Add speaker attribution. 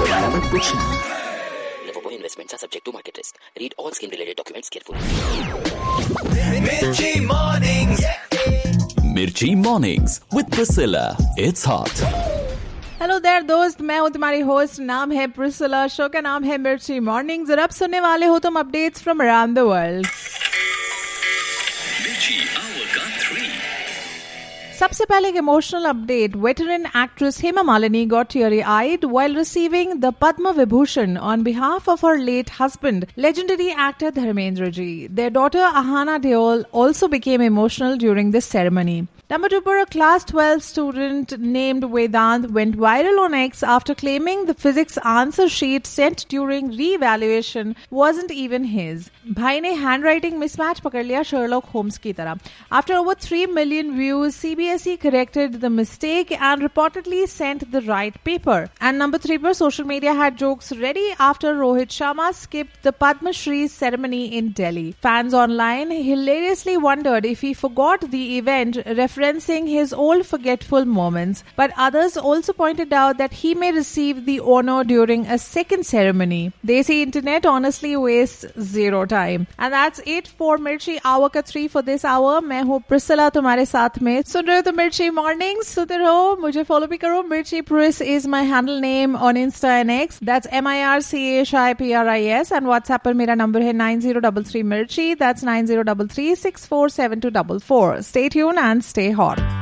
Speaker 1: Liverpool investments are subject to market risk. Read all scheme-related documents carefully.
Speaker 2: Mirchi Mornings.
Speaker 3: Mirchi Mornings with Priscilla. It's hot.
Speaker 4: Hello there दोस्त, मैं हूँ तुम्हारी host, नाम है Priscilla, show का नाम है मिर्ची मॉर्निंग्स और अब सुनने वाले हो तुम updates from around the world. सबसे पहले एक emotional update. Veteran actress Hema Malini got teary-eyed while receiving the Padma Vibhushan on behalf of her late husband, legendary actor Dharmendra Ji. Their daughter Ahana Deol also became emotional during this ceremony. Number 2 पर a class 12 student named Vedant went viral on X after claiming the physics answer sheet sent during re-evaluation wasn't even his. भाई ने handwriting mismatch पकड़ लिया Sherlock Holmes की तरह. After over 3 million views, CBSE corrected the mistake and reportedly sent the right paper. And number 3 पर social media had jokes ready after Rohit Sharma skipped the Padma Shri ceremony in Delhi. Fans online hilariously wondered if he forgot the event, referencing his old forgetful moments. But others also pointed out that he may receive the honor during a second ceremony. Desi internet honestly wastes zero time. And that's it for Mirchi Hour का 3 for this hour. मैं हूँ Priscilla तुम्हारे साथ में। सुन रहे हो तो मिर्ची मॉर्निंग्स, सुनते रहो, मुझे फॉलो भी करो। मिर्ची प्रिस is my handle name on Insta and X. That's MIRCHIPRIS and WhatsApp पर मेरा नंबर है 9033 मिर्ची. That's 9033647244. Stay tuned and stay hot.